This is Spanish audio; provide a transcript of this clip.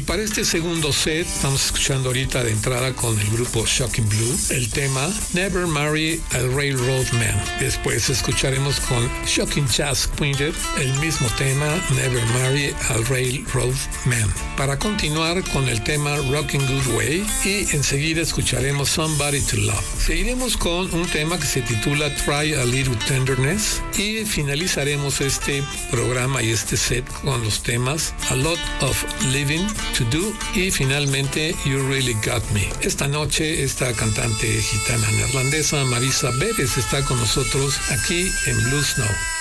para este segundo set estamos escuchando ahorita de entrada con el grupo Shocking Blue el tema Never Marry a Railroad Man. Después escucharemos con Shocking Jazz Quintet el mismo tema Never Marry a Railroad Man. Para continuar con el tema Rockin' Good Way y enseguida escucharemos Somebody to Love. Seguiremos con un tema que se titula Try a Little Tenderness y finalizaremos este programa y este set con los temas A Lot of Living to Do y finalmente You Really Got Me. Esta noche esta cantante gitana neerlandesa Marisa Beres está con nosotros aquí en Blue Snow.